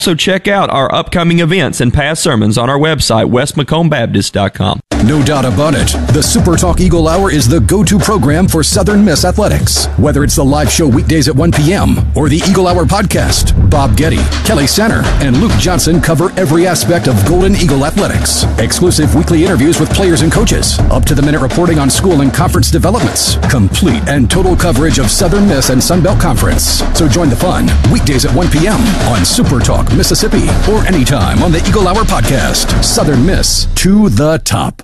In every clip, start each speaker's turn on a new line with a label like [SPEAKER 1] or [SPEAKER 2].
[SPEAKER 1] So check out our upcoming events and past sermons on our website, westmacombaptist.com.
[SPEAKER 2] No doubt about it, the Super Talk Eagle Hour is the go-to program for Southern Miss athletics. Whether it's the live show weekdays at 1 p.m. or the Eagle Hour podcast, Bob Getty, Kelly Sanner, and Luke Johnson cover every aspect of Golden Eagle athletics. Exclusive weekly interviews with players and coaches, up-to-the-minute reporting on school and conference developments, complete and total coverage of Southern Miss and Sun Belt Conference. So join the fun weekdays at 1 p.m. on Super Talk Mississippi or anytime on the Eagle Hour podcast. Southern Miss to the top.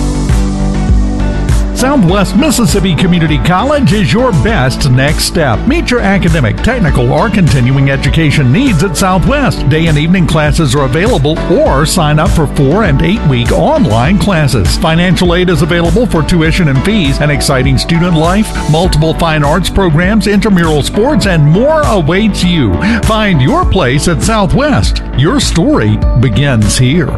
[SPEAKER 3] Southwest Mississippi Community College is your best next step. Meet your academic, technical, or continuing education needs at Southwest. Day and evening classes are available, or sign up for 4- and 8-week online classes. Financial aid is available for tuition and fees, an exciting student life, multiple fine arts programs, intramural sports, and more awaits you. Find your place at Southwest. Your story begins here.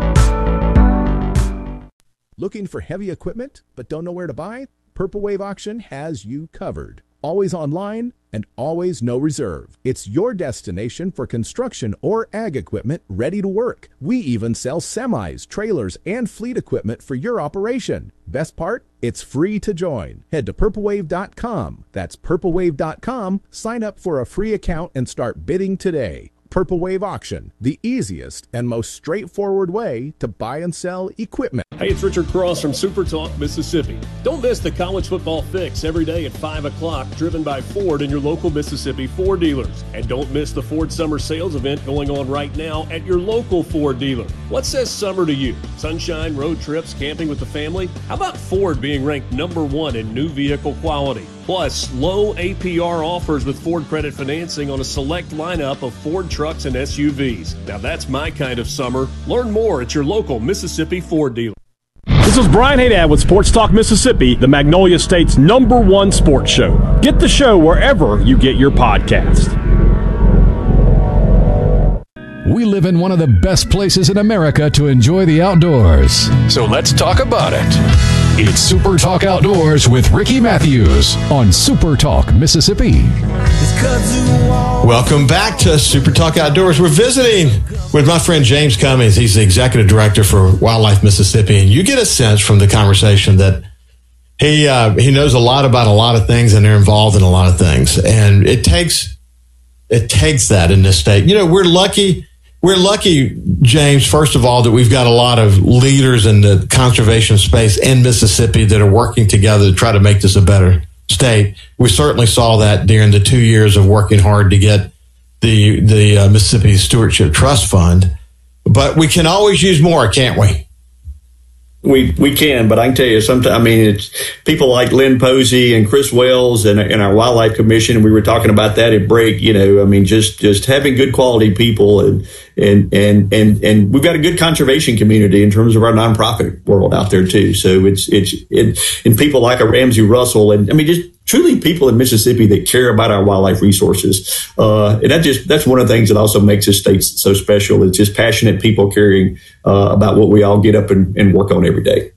[SPEAKER 4] Looking for heavy equipment but don't know where to buy? Purple Wave Auction has you covered. Always online and always no reserve. It's your destination for construction or ag equipment ready to work. We even sell semis, trailers, and fleet equipment for your operation. Best part? It's free to join. Head to purplewave.com. That's purplewave.com. Sign up for a free account and start bidding today. Purple Wave Auction, the easiest and most straightforward way to buy and sell equipment.
[SPEAKER 5] Hey, it's Richard Cross from Super Talk, Mississippi. Don't miss the college football fix every day at 5 o'clock, driven by Ford and your local Mississippi Ford dealers. And don't miss the Ford Summer Sales event going on right now at your local Ford dealer. What says summer to you? Sunshine, road trips, camping with the family? How about Ford being ranked #1 in new vehicle quality? Plus, low APR offers with Ford credit financing on a select lineup of Ford trucks and SUVs. Now that's my kind of summer. Learn more at your local Mississippi Ford dealer.
[SPEAKER 6] This is Brian Haydad with Sports Talk Mississippi, the Magnolia State's #1 sports show. Get the show wherever you get your podcast.
[SPEAKER 2] We live in one of the best places in America to enjoy the outdoors. So let's talk about it. It's Super Talk Outdoors with Ricky Matthews on Super Talk Mississippi.
[SPEAKER 7] Welcome back to Super Talk Outdoors. We're visiting with my friend James Cummings. He's the executive director for Wildlife Mississippi, and you get a sense from the conversation that he knows a lot about a lot of things, and they're involved in a lot of things. And it takes that in this state. You know, we're lucky. We're lucky, James, first of all, that we've got a lot of leaders in the conservation space in Mississippi that are working together to try to make this a better state. We certainly saw that during the 2 years of working hard to get the Mississippi Stewardship Trust Fund. But we can always use more, can't we?
[SPEAKER 8] We can, but I can tell you sometimes, I mean, it's people like Lynn Posey and Chris Wells and our Wildlife Commission. We were talking about that at break, you know, I mean, just having good quality people and we've got a good conservation community in terms of our nonprofit world out there too. So and people like a Ramsey Russell and I mean, just truly people in Mississippi that care about our wildlife resources. And that's one of the things that also makes this state so special. It's just passionate people caring about what we all get up and work on every day.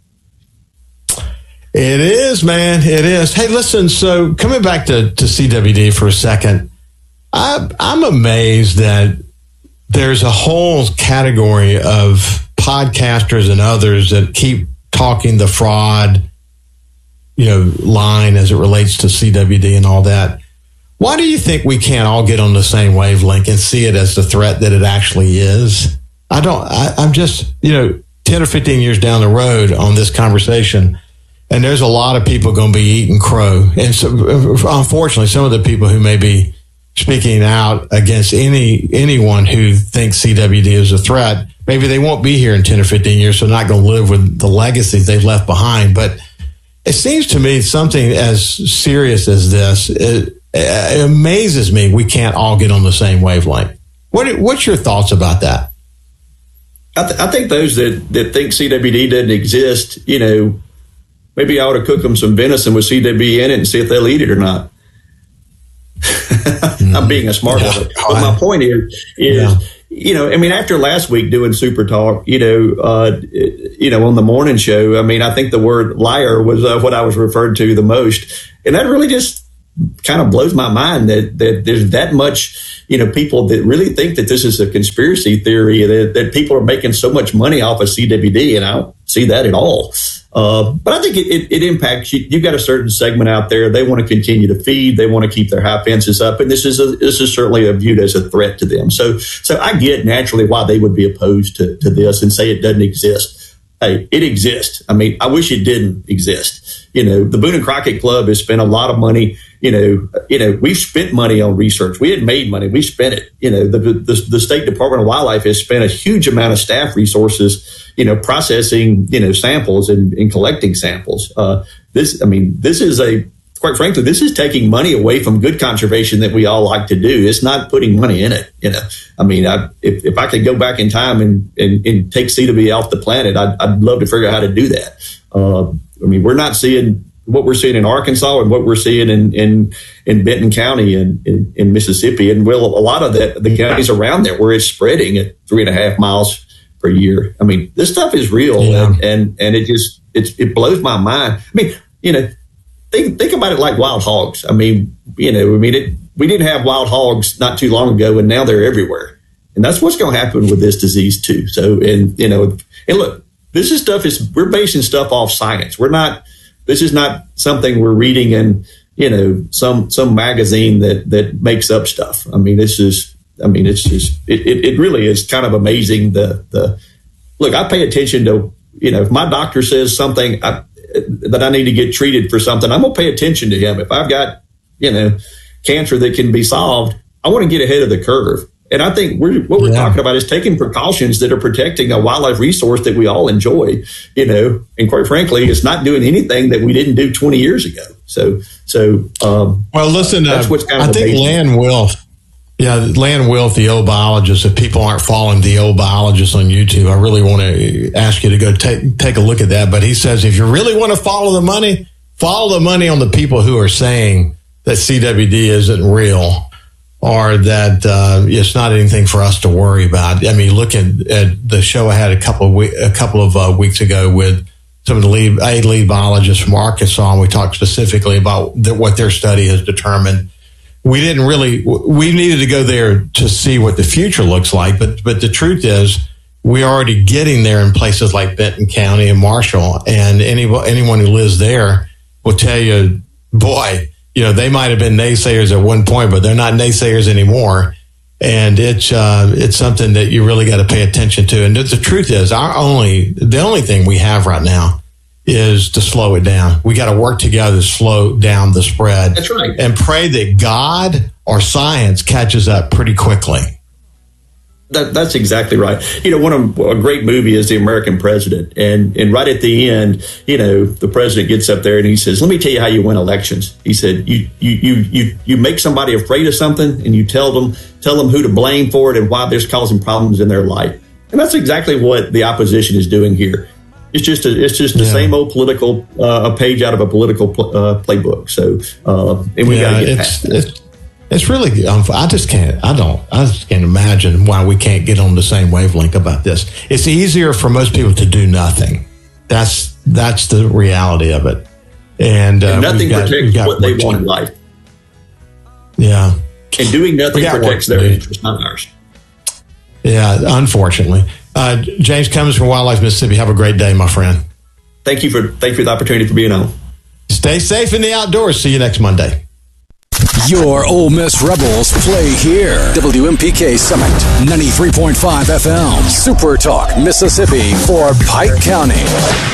[SPEAKER 7] It is, man. It is. Hey, listen, so coming back to CWD for a second, I'm amazed that there's a whole category of podcasters and others that keep talking the fraud, you know, line as it relates to CWD and all that. Why do you think we can't all get on the same wavelength and see it as the threat that it actually is? I'm just, you know, 10 or 15 years down the road on this conversation, and there's a lot of people going to be eating crow. And so, unfortunately, some of the people who may be speaking out against anyone who thinks CWD is a threat, maybe they won't be here in 10 or 15 years, so they're not going to live with the legacies they've left behind. But it seems to me something as serious as this, it amazes me we can't all get on the same wavelength. What's your thoughts about that?
[SPEAKER 8] I think those that think CWD doesn't exist, you know, maybe I ought to cook them some venison with CWD in it and see if they'll eat it or not. I'm being a smart one. But my point is, you know, I mean, after last week doing Super Talk, you know, on the morning show, I mean, I think the word liar was what I was referred to the most. And that really just kind of blows my mind that there's that much, people that really think that this is a conspiracy theory, that people are making so much money off of CWD, and I don't see that at all. But I think it impacts you. You've got a certain segment out there. They want to continue to feed. They want to keep their high fences up. And this is certainly viewed as a threat to them. So I get naturally why they would be opposed to this and say it doesn't exist. Hey, it exists. I mean, I wish it didn't exist. The Boone and Crockett Club has spent a lot of money. We've spent money on research. We had made money. We spent it. The State Department of Wildlife has spent a huge amount of staff resources, processing, samples and collecting samples. This is quite frankly, this is taking money away from good conservation that we all like to do. It's not putting money in it. If I could go back in time and take CWD off the planet, I'd love to figure out how to do that. We're not seeing what we're seeing in Arkansas and what we're seeing in Benton County and in Mississippi, and a lot of the counties around there where it's spreading at 3.5 miles per year. This stuff is real, and it blows my mind. Think about it like wild hogs. We didn't have wild hogs not too long ago, and now they're everywhere. And that's what's going to happen with this disease too. So, and look, we're basing stuff off science. This is not something we're reading in, some magazine that makes up stuff. It really is kind of amazing. Look, I pay attention to, if my doctor says something that I need to get treated for something, I'm going to pay attention to him. If I've got, cancer that can be solved, I want to get ahead of the curve. And I think what we're talking about is taking precautions that are protecting a wildlife resource that we all enjoy, and quite frankly, it's not doing anything that we didn't do 20 years ago.
[SPEAKER 7] Well, listen,
[SPEAKER 8] that's what's kind of
[SPEAKER 7] I think Land Wilf, the old biologist, if people aren't following the old biologist on YouTube, I really want to ask you to go take a look at that. But he says, if you really want to follow the money on the people who are saying that CWD isn't real, or that it's not anything for us to worry about. Look at the show I had a couple of weeks ago with some of the lead biologists from Arkansas, and we talked specifically about what their study has determined. We needed to go there to see what the future looks like, but the truth is we're already getting there in places like Benton County and Marshall, and anyone who lives there will tell you, boy, they might have been naysayers at one point, but they're not naysayers anymore. And it's something that you really got to pay attention to. And the truth is, the only thing we have right now is to slow it down. We got to work together to slow down the spread.
[SPEAKER 8] That's right.
[SPEAKER 7] And pray that God or science catches up pretty quickly.
[SPEAKER 8] That's exactly right. A great movie is The American President. And right at the end, the president gets up there and he says, let me tell you how you win elections. He said, you make somebody afraid of something and you tell them who to blame for it and why they're causing problems in their life. And that's exactly what the opposition is doing here. It's just the same old political, a page out of a political playbook. So, and we got to get past that.
[SPEAKER 7] It's really, I just can't imagine why we can't get on the same wavelength about this. It's easier for most people to do nothing. That's the reality of it. And
[SPEAKER 8] nothing protects what they want in life.
[SPEAKER 7] Yeah.
[SPEAKER 8] And doing nothing protects their interests, not ours.
[SPEAKER 7] Yeah, unfortunately. James Cummins from Wildlife Mississippi, have a great day, my friend.
[SPEAKER 8] Thank you for the opportunity for being on.
[SPEAKER 7] Stay safe in the outdoors. See you next Monday.
[SPEAKER 2] Your Ole Miss Rebels play here. WMPK Summit, 93.5 FM. Super Talk, Mississippi for Pike County.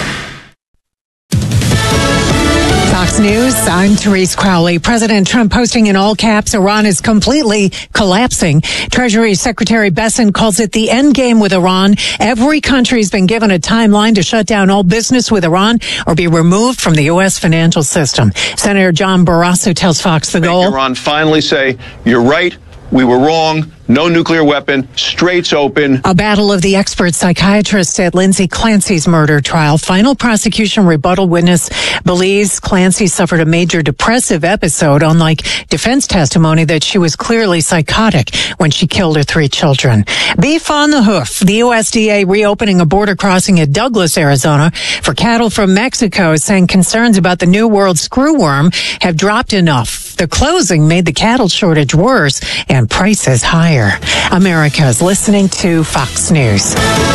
[SPEAKER 9] Fox News, I'm Therese Crowley. President Trump posting in all caps, Iran is completely collapsing. Treasury Secretary Bessent calls it the end game with Iran. Every country has been given a timeline to shut down all business with Iran or be removed from the U.S. financial system. Senator John Barrasso tells Fox the goal.
[SPEAKER 10] Iran finally say, you're right, we were wrong, no nuclear weapon, straits open.
[SPEAKER 9] A battle of the expert psychiatrist at Lindsay Clancy's murder trial. Final prosecution rebuttal witness believes Clancy suffered a major depressive episode, unlike defense testimony that she was clearly psychotic when she killed her 3 children. Beef on the hoof. The USDA reopening a border crossing at Douglas, Arizona for cattle from Mexico, saying concerns about the New World screwworm have dropped enough. The closing made the cattle shortage worse and prices higher. America is listening to Fox News.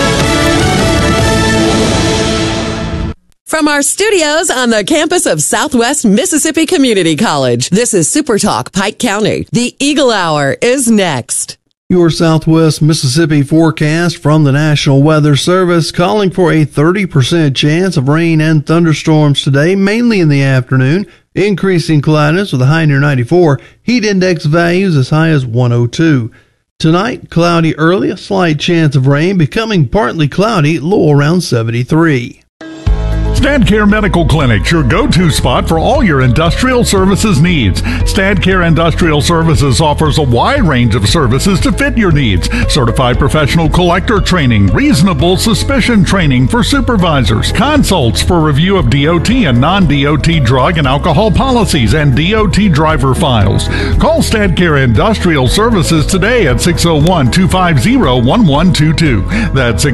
[SPEAKER 11] From our studios on the campus of Southwest Mississippi Community College, this is Super Talk Pike County. The Eagle Hour is next.
[SPEAKER 12] Your Southwest Mississippi forecast from the National Weather Service calling for a 30% chance of rain and thunderstorms today, mainly in the afternoon. Increasing cloudiness with a high near 94. Heat index values as high as 102. Tonight, cloudy early, a slight chance of rain, becoming partly cloudy, low around 73.
[SPEAKER 3] StadCare Medical Clinic, your go-to spot for all your industrial services needs. StadCare Industrial Services offers a wide range of services to fit your needs. Certified professional collector training, reasonable suspicion training for supervisors, consults for review of DOT and non-DOT drug and alcohol policies, and DOT driver files. Call StadCare Industrial Services today at 601-250-1122. That's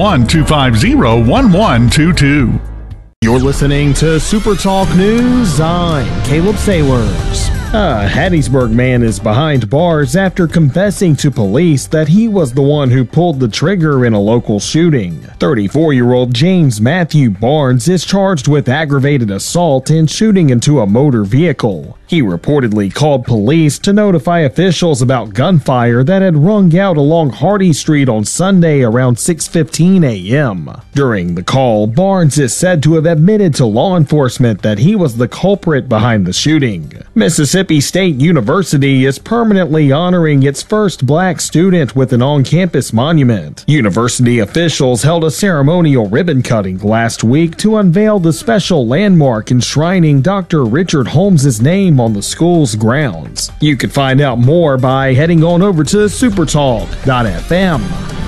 [SPEAKER 3] 601-250-1122.
[SPEAKER 6] You're listening to Super Talk News. I'm Caleb Sailors. A Hattiesburg man is behind bars after confessing to police that he was the one who pulled the trigger in a local shooting. 34-year-old James Matthew Barnes is charged with aggravated assault and shooting into a motor vehicle. He reportedly called police to notify officials about gunfire that had rung out along Hardy Street on Sunday around 6:15 a.m. During the call, Barnes is said to have admitted to law enforcement that he was the culprit behind the shooting. Mississippi State University is permanently honoring its first black student with an on-campus monument. University officials held a ceremonial ribbon cutting last week to unveil the special landmark enshrining Dr. Richard Holmes' name on the school's grounds. You can find out more by heading on over to supertalk.fm.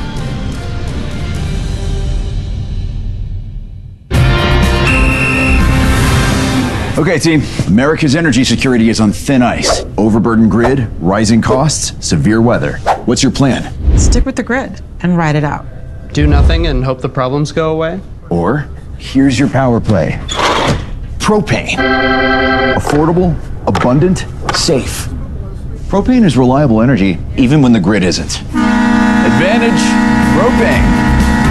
[SPEAKER 13] Okay, team. America's energy security is on thin ice. Overburdened grid, rising costs, severe weather. What's your plan?
[SPEAKER 14] Stick with the grid and ride it out.
[SPEAKER 15] Do nothing and hope the problems go away?
[SPEAKER 13] Or, here's your power play. Propane. Affordable, abundant, safe. Propane is reliable energy even when the grid isn't. Advantage propane.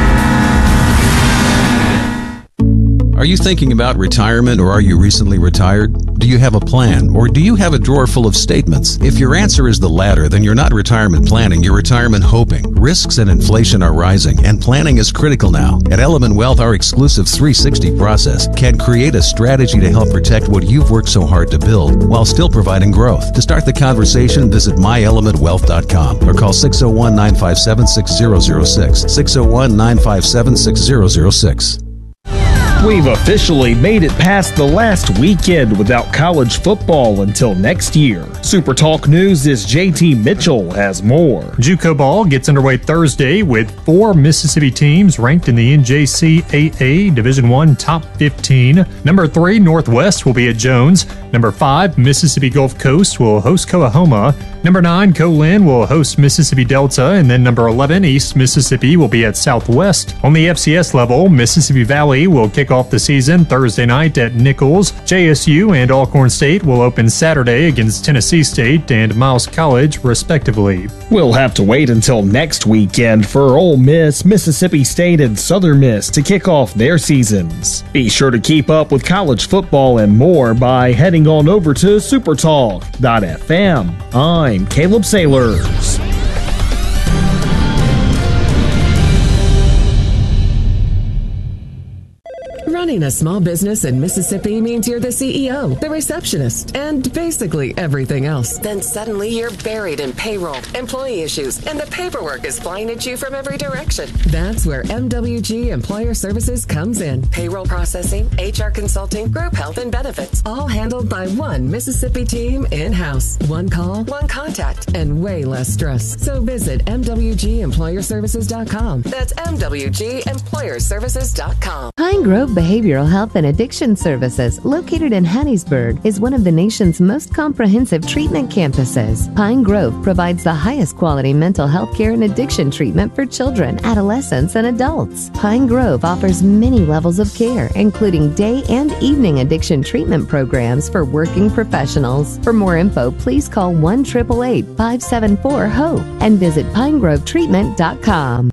[SPEAKER 16] Are you thinking about retirement, or are you recently retired? Do you have a plan, or do you have a drawer full of statements? If your answer is the latter, then you're not retirement planning, you're retirement hoping. Risks and inflation are rising, and planning is critical now. At Element Wealth, our exclusive 360 process can create a strategy to help protect what you've worked so hard to build while still providing growth. To start the conversation, visit myelementwealth.com or call 601-957-6006. 601-957-6006.
[SPEAKER 6] We've officially made it past the last weekend without college football until next year. Super Talk News' JT Mitchell has more.
[SPEAKER 17] JUCO ball gets underway Thursday with 4 Mississippi teams ranked in the NJCAA Division I Top 15. Number 3, Northwest will be at Jones. Number 5, Mississippi Gulf Coast will host Coahoma. Number 9, Co-Lin will host Mississippi Delta. And then number 11, East Mississippi will be at Southwest. On the FCS level, Mississippi Valley will kick off the season Thursday night at Nichols. JSU and Alcorn State will open Saturday against Tennessee State and Miles College, respectively.
[SPEAKER 6] We'll have to wait until next weekend for Ole Miss, Mississippi State, and Southern Miss to kick off their seasons. Be sure to keep up with college football and more by heading on over to supertalk.fm. I'm Caleb Sailors.
[SPEAKER 11] Running a small business in Mississippi means you're the CEO, the receptionist, and basically everything else. Then suddenly you're buried in payroll, employee issues, and the paperwork is flying at you from every direction. That's where MWG Employer Services comes in. Payroll processing, HR consulting, group health and benefits, all handled by one Mississippi team in-house. One call, one contact, and way less stress. So visit MWGEmployerServices.com. That's MWGEmployerServices.com.
[SPEAKER 18] Pine Grove Behavioral Health and Addiction Services, located in Hattiesburg, is one of the nation's most comprehensive treatment campuses. Pine Grove provides the highest quality mental health care and addiction treatment for children, adolescents, and adults. Pine Grove offers many levels of care, including day and evening addiction treatment programs for working professionals. For more info, please call 1-888-574-HOPE and visit pinegrovetreatment.com.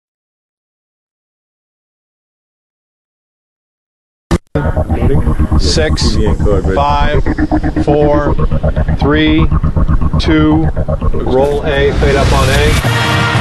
[SPEAKER 19] 6, 5, 4, 3, 2, roll A, fade up on A.